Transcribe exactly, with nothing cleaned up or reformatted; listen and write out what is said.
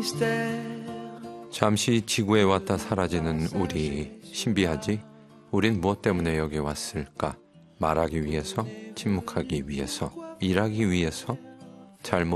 잠시 지구에 왔다 사라지는 우리 신비하지? 우린 무엇 때문에 여기 왔을까? 말하기 위해서? 침묵하기 위해서? 일하기 위해서? 잘